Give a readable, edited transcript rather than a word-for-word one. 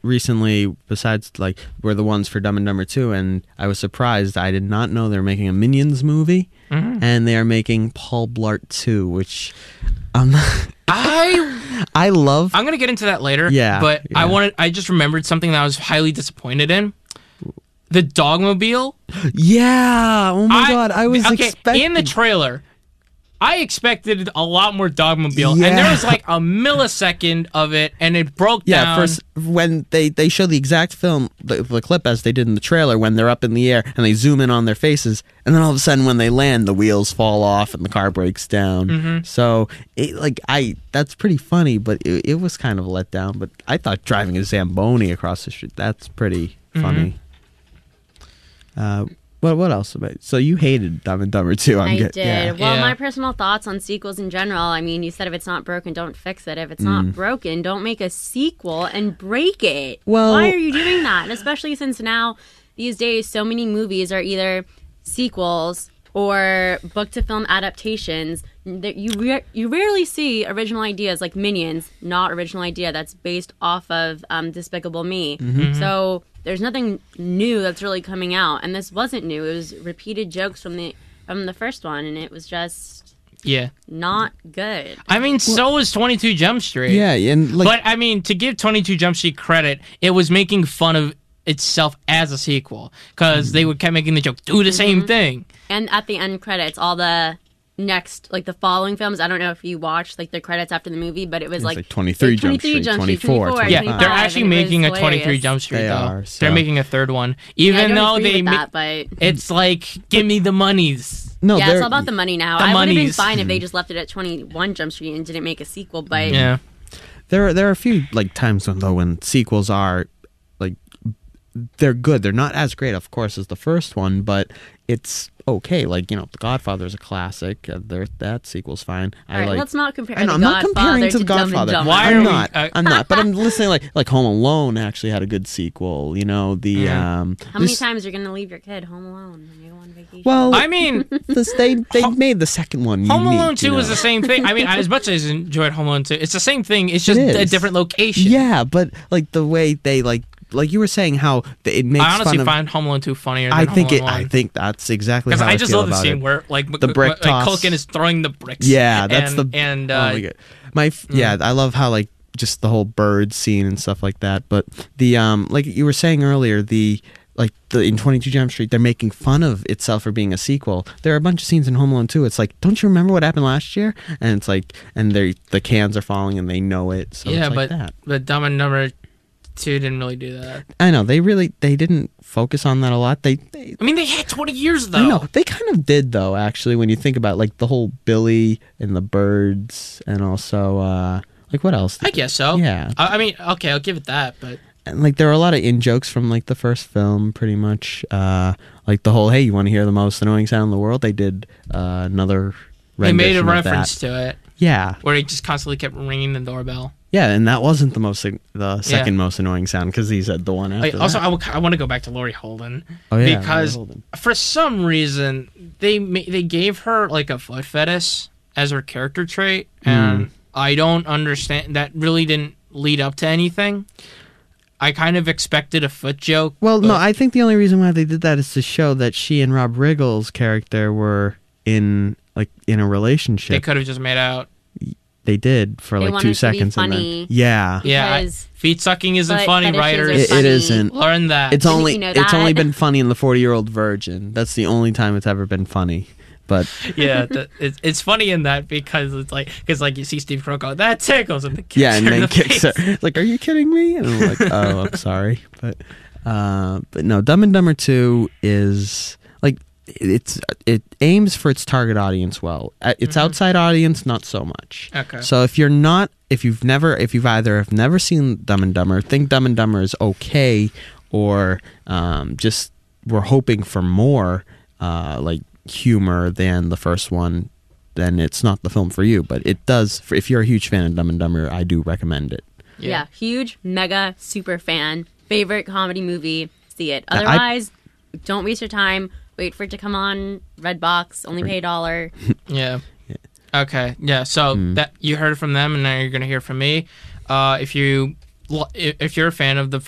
recently, besides like, were the ones for Dumb and Dumber 2, and I was surprised. I did not know they're making a Minions movie, and they are making Paul Blart 2, which I love. I'm gonna get into that later. Yeah, but I just remembered something that I was highly disappointed in. The Dogmobile. Yeah. Oh my God. I was expecting in the trailer. I expected a lot more Dogmobile, and there was like a millisecond of it, and it broke down. Yeah, first when they show the exact film, the clip as they did in the trailer, when they're up in the air and they zoom in on their faces, and then all of a sudden when they land, the wheels fall off and the car breaks down. So that's pretty funny, but it was kind of a letdown. But I thought driving a Zamboni across the street, that's pretty funny. What else? So you hated Dumb and Dumber 2. I did. Yeah. Well, my personal thoughts on sequels in general, I mean, you said if it's not broken, don't fix it. If it's not broken, don't make a sequel and break it. Well, why are you doing that? And especially since now, these days, so many movies are either sequels or book-to-film adaptations. You rarely see original ideas like Minions, not original idea that's based off of Despicable Me. So there's nothing new that's really coming out, and this wasn't new. It was repeated jokes from the first one, and it was just not good. I mean, so was 22 Jump Street. Yeah, and but I mean, to give 22 Jump Street credit, it was making fun of itself as a sequel because they kept making the joke, do the same thing. And at the end credits, all the next, like the following films, I don't know if you watched like the credits after the movie, but it was like 23 Jump Street, 24. Yeah, they're actually making a 23 Jump Street though. They're making a third one, even though it's like, give me the monies. No, yeah, it's all about the money now. I would have been fine if they Mm-hmm. just left it at 21 Jump Street and didn't make a sequel, but there are a few like times when sequels are like, they're good. They're not as great, of course, as the first one, but it's okay. Like, The Godfather is a classic. That sequel's fine. All right, let's not compare. I'm not comparing to The Godfather. I'm not. But I'm listening. Like Home Alone actually had a good sequel. How many times are you gonna leave your kid home alone when you go on vacation? Well, I mean, they made the second one. Home Alone 2 was the same thing. I mean, as much as I enjoyed Home Alone 2, it's the same thing. It's just a different location. Yeah, but like the way they like you were saying, how it makes I honestly fun of, find Home Alone 2 funnier than Home Alone 1. I think that's exactly how I just feel love the about scene it. where like the brick toss. Culkin is throwing the bricks. Yeah, that's oh my God. I love how like just the whole bird scene and stuff like that. But the like you were saying earlier, in 22 Jump Street, they're making fun of itself for being a sequel. There are a bunch of scenes in Home Alone 2. It's like, don't you remember what happened last year? And it's like, and the cans are falling and they know it. So it's like that. But Dumb and Dumber 2 didn't really do that. I know they didn't focus on that a lot. They had 20 years though. I know they kind of did though. Actually, when you think about like the whole Billy and the birds, and also like what else? I guess so. Yeah. I mean, okay, I'll give it that. But and like there are a lot of in jokes from like the first film, pretty much. Like the whole, hey, you want to hear the most annoying sound in the world? They did another. They made a rendition of reference that. to it. Yeah. Where he just constantly kept ringing the doorbell. Yeah, and that wasn't the second most annoying sound because he said the one after that. Also, I want to go back to Laurie Holden. Oh, yeah, because for some reason they gave her like a foot fetish as her character trait, and I don't understand. That really didn't lead up to anything. I kind of expected a foot joke. Well, no, I think the only reason why they did that is to show that she and Rob Riggle's character were in a relationship. They could have just made out. They did for like 2 seconds. Funny. And then, yeah. Feet sucking isn't funny, writers. It isn't. Learn that. It's only been funny in The 40-Year-Old Virgin. That's the only time it's ever been funny. But yeah, it's funny in that because you see Steve Carell go, that tickles, and the kicks and her then in the kicks face. her. It's like, are you kidding me? And I'm like, oh, I'm sorry, but no, Dumb and Dumber 2 is like it aims for its target audience well. Its outside audience, not so much. Okay. So if you've either never seen Dumb and Dumber, think Dumb and Dumber is okay, or just we're hoping for more like humor than the first one, then it's not the film for you. But it does. If you're a huge fan of Dumb and Dumber, I do recommend it. Yeah, huge, mega, super fan. Favorite comedy movie, see it. Otherwise, don't waste your time. Wait for it to come on Redbox. Only pay $1. Yeah. Okay. Yeah. So that you heard from them, and now you're going to hear from me. If you're a fan of the